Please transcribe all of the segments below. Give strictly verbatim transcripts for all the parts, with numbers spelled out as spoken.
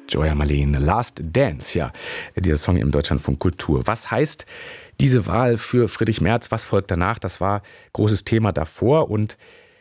Joya Marleen, Last Dance, ja, dieser Song im Deutschlandfunk Kultur. Was heißt diese Wahl für Friedrich Merz? Was folgt danach? Das war großes Thema davor. Und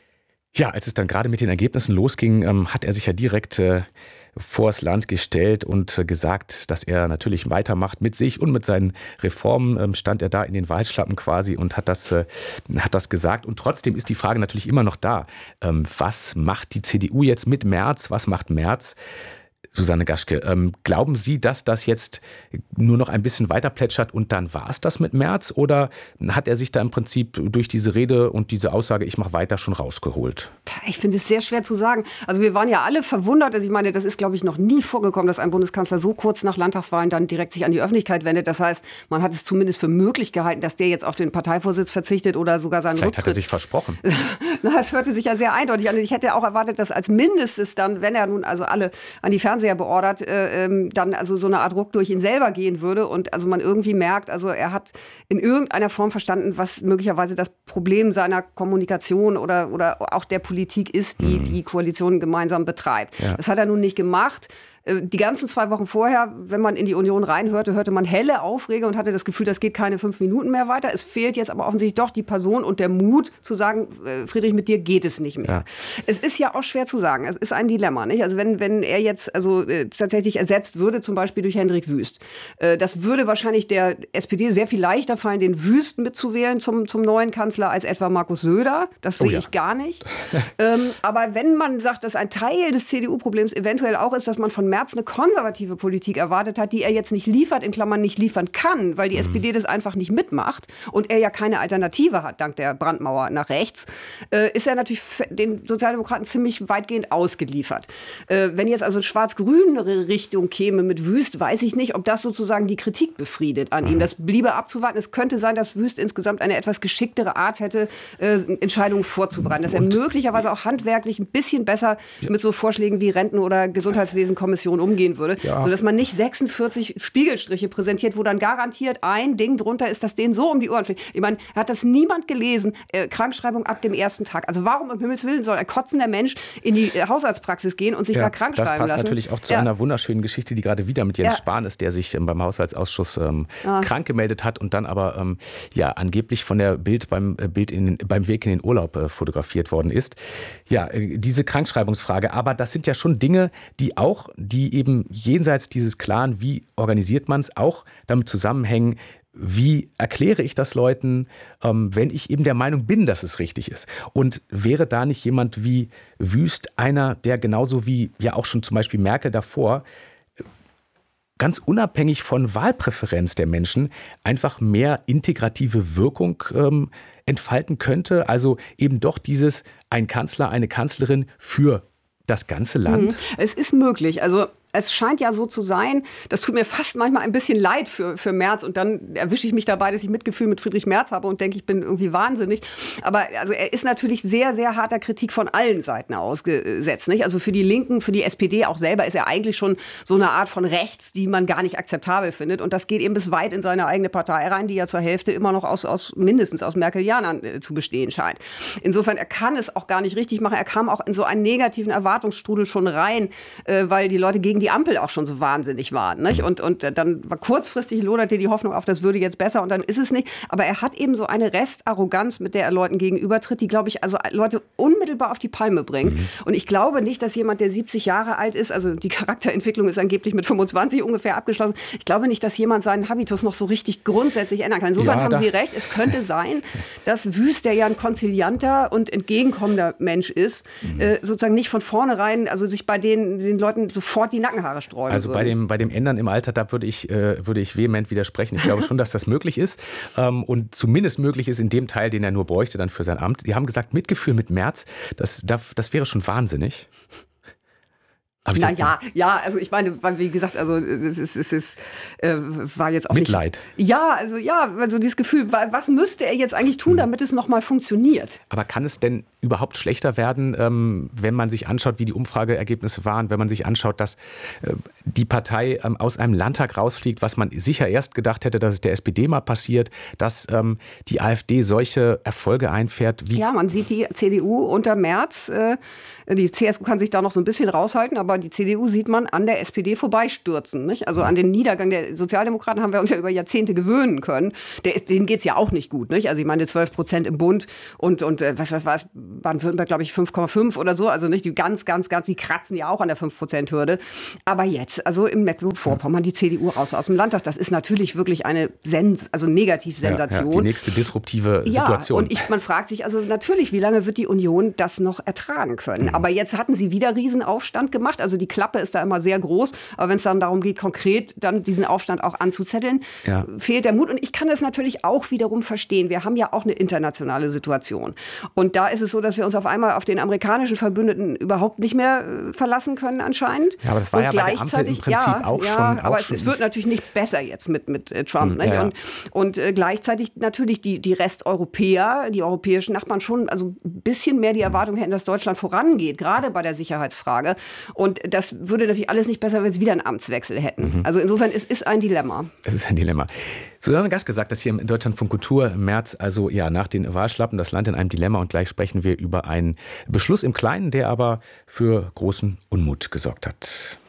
ja, als es dann gerade mit den Ergebnissen losging, ähm, hat er sich ja direkt äh, vors Land gestellt und äh, gesagt, dass er natürlich weitermacht mit sich und mit seinen Reformen. Ähm, stand er da in den Wahlschlappen quasi und hat das, äh, hat das gesagt. Und trotzdem ist die Frage natürlich immer noch da. Ähm, was macht die C D U jetzt mit Merz? Was macht Merz? Susanne Gaschke, ähm, glauben Sie, dass das jetzt nur noch ein bisschen weiter plätschert und dann war es das mit Merz? Oder hat er sich da im Prinzip durch diese Rede und diese Aussage, ich mache weiter, schon rausgeholt? Ich finde es sehr schwer zu sagen. Also wir waren ja alle verwundert. Also ich meine, das ist, glaube ich, noch nie vorgekommen, dass ein Bundeskanzler so kurz nach Landtagswahlen dann direkt sich an die Öffentlichkeit wendet. Das heißt, man hat es zumindest für möglich gehalten, dass der jetzt auf den Parteivorsitz verzichtet oder sogar seinen Vielleicht Rücktritt. hat er sich versprochen. Na, es hörte sich ja sehr eindeutig an. Ich hätte auch erwartet, dass als mindestes dann, wenn er nun also alle an die Fernseher beordert, äh, ähm, dann also so eine Art Ruck durch ihn selber gehen würde und also man irgendwie merkt, also er hat in irgendeiner Form verstanden, was möglicherweise das Problem seiner Kommunikation oder, oder auch der Politik ist, die mhm. die Koalition gemeinsam betreibt. Ja. Das hat er nun nicht gemacht. Die ganzen zwei Wochen vorher, wenn man in die Union reinhörte, hörte man helle Aufreger und hatte das Gefühl, das geht keine fünf Minuten mehr weiter. Es fehlt jetzt aber offensichtlich doch die Person und der Mut zu sagen, Friedrich, mit dir geht es nicht mehr. Ja. Es ist ja auch schwer zu sagen. Es ist ein Dilemma, nicht? Also wenn, wenn er jetzt also äh, tatsächlich ersetzt würde, zum Beispiel durch Hendrik Wüst, äh, das würde wahrscheinlich der S P D sehr viel leichter fallen, den Wüst mitzuwählen zum, zum neuen Kanzler als etwa Markus Söder. Das sehe oh ja. ich gar nicht. ähm, aber wenn man sagt, dass ein Teil des C D U-Problems eventuell auch ist, dass man von Merz eine konservative Politik erwartet hat, die er jetzt nicht liefert, in Klammern nicht liefern kann, weil die mhm. S P D das einfach nicht mitmacht und er ja keine Alternative hat, dank der Brandmauer nach rechts, äh, ist er natürlich den Sozialdemokraten ziemlich weitgehend ausgeliefert. Äh, wenn jetzt also schwarz-grüne Richtung käme mit Wüst, weiß ich nicht, ob das sozusagen die Kritik befriedet an mhm. ihm. Das bliebe abzuwarten. Es könnte sein, dass Wüst insgesamt eine etwas geschicktere Art hätte, äh, Entscheidungen vorzubereiten, dass er und möglicherweise auch handwerklich ein bisschen besser ja. mit so Vorschlägen wie Renten- oder Gesundheitswesenkommission umgehen würde, ja. sodass man nicht sechsundvierzig Spiegelstriche präsentiert, wo dann garantiert ein Ding drunter ist, das denen so um die Ohren fliegt. Ich meine, hat das niemand gelesen? Äh, Krankschreibung ab dem ersten Tag. Also warum um Himmels Willen soll ein kotzender Mensch in die äh, Hausarztpraxis gehen und sich ja, da krank schreiben lassen? Das passt natürlich auch zu ja. einer wunderschönen Geschichte, die gerade wieder mit Jens ja. Spahn ist, der sich ähm, beim Haushaltsausschuss ähm, ah. krank gemeldet hat und dann aber ähm, ja angeblich von der Bild beim, äh, Bild in, beim Weg in den Urlaub äh, fotografiert worden ist. Ja, äh, diese Krankschreibungsfrage. Aber das sind ja schon Dinge, die auch, die eben jenseits dieses Klaren, wie organisiert man es, auch damit zusammenhängen, wie erkläre ich das Leuten, ähm, wenn ich eben der Meinung bin, dass es richtig ist? Und wäre da nicht jemand wie Wüst einer, der genauso wie ja auch schon zum Beispiel Merkel davor, ganz unabhängig von Wahlpräferenz der Menschen, einfach mehr integrative Wirkung ähm, entfalten könnte? Also eben doch dieses, ein Kanzler, eine Kanzlerin für das ganze Land? Es ist möglich. Also es scheint ja so zu sein, das tut mir fast manchmal ein bisschen leid für, für Merz und dann erwische ich mich dabei, dass ich Mitgefühl mit Friedrich Merz habe und denke, ich bin irgendwie wahnsinnig. Aber also er ist natürlich sehr, sehr harter Kritik von allen Seiten ausgesetzt. Nicht? Also für die Linken, für die S P D auch selber ist er eigentlich schon so eine Art von rechts, die man gar nicht akzeptabel findet. Und das geht eben bis weit in seine eigene Partei rein, die ja zur Hälfte immer noch aus, aus mindestens aus Merkelianern äh, zu bestehen scheint. Insofern, er kann es auch gar nicht richtig machen. Er kam auch in so einen negativen Erwartungsstrudel schon rein, äh, weil die Leute gegen die Ampel auch schon so wahnsinnig waren. Nicht? Und, und dann war kurzfristig loderte die Hoffnung auf, das würde jetzt besser und dann ist es nicht. Aber er hat eben so eine Restarroganz, mit der er Leuten gegenübertritt, die, glaube ich, also Leute unmittelbar auf die Palme bringt. Mhm. Und ich glaube nicht, dass jemand, der siebzig Jahre alt ist, also die Charakterentwicklung ist angeblich mit fünfundzwanzig ungefähr abgeschlossen, ich glaube nicht, dass jemand seinen Habitus noch so richtig grundsätzlich ändern kann. Insofern ja, haben Sie recht, es könnte sein, dass Wüst, der ja ein konzilianter und entgegenkommender Mensch ist, mhm. äh, sozusagen nicht von vornherein, also sich bei den, den Leuten sofort die Nackenhaare sträuben Also würden. bei dem, bei dem Ändern im Alter, da würde ich, äh, würde ich vehement widersprechen. Ich glaube schon, dass das möglich ist ähm, und zumindest möglich ist in dem Teil, den er nur bräuchte dann für sein Amt. Sie haben gesagt, Mitgefühl mit Merz, das, das, das wäre schon wahnsinnig. Na ja, ja, also ich meine, weil wie gesagt, also es ist, es ist, äh, war jetzt auch Mitleid. Nicht, ja, also ja, also dieses Gefühl, was müsste er jetzt eigentlich tun, damit es nochmal funktioniert? Aber kann es denn überhaupt schlechter werden, ähm, wenn man sich anschaut, wie die Umfrageergebnisse waren, wenn man sich anschaut, dass äh, die Partei ähm, aus einem Landtag rausfliegt, was man sicher erst gedacht hätte, dass es der S P D mal passiert, dass ähm, die AfD solche Erfolge einfährt. Wie ja, man sieht die C D U unter Merz, äh, die C S U kann sich da noch so ein bisschen raushalten, aber die C D U sieht man an der S P D vorbeistürzen. Nicht? Also an den Niedergang der Sozialdemokraten haben wir uns ja über Jahrzehnte gewöhnen können. Der ist, denen geht es ja auch nicht gut. Nicht? Also ich meine zwölf Prozent im Bund und, und äh, was, was war es, Baden-Württemberg, glaube ich, fünf Komma fünf oder so. Also nicht die ganz, ganz, ganz, die kratzen ja auch an der fünf Prozent Hürde. Aber jetzt, also in Mecklenburg-Vorpommern, die C D U raus aus dem Landtag, das ist natürlich wirklich eine Sens also Negativsensation. Ja, ja, die nächste disruptive Situation. Ja, und ich, man fragt sich also natürlich, wie lange wird die Union das noch ertragen können? Aber jetzt hatten sie wieder Riesenaufstand gemacht. Also die Klappe ist da immer sehr groß. Aber wenn es dann darum geht, konkret dann diesen Aufstand auch anzuzetteln, ja. fehlt der Mut. Und ich kann es natürlich auch wiederum verstehen. Wir haben ja auch eine internationale Situation. Und da ist es so, dass wir uns auf einmal auf den amerikanischen Verbündeten überhaupt nicht mehr äh, verlassen können anscheinend. Ja, aber das war und ja bei der Ampel im Prinzip ja, auch ja, schon. Aber auch es, schon es wird natürlich nicht besser jetzt mit, mit äh, Trump. Hm, ne? ja. Und, und äh, gleichzeitig natürlich die, die Resteuropäer, die europäischen Nachbarn schon also ein bisschen mehr die Erwartung hätten, dass Deutschland vorangeht, gerade bei der Sicherheitsfrage. Und das würde natürlich alles nicht besser, wenn wir wieder einen Amtswechsel hätten. Mhm. Also insofern, es ist ein Dilemma. Es ist ein Dilemma. Susanne Gasch gesagt, dass hier im Deutschlandfunk Kultur im März, also ja, nach den Wahlschlappen, das Land in einem Dilemma, und gleich sprechen wir über einen Beschluss im Kleinen, der aber für großen Unmut gesorgt hat.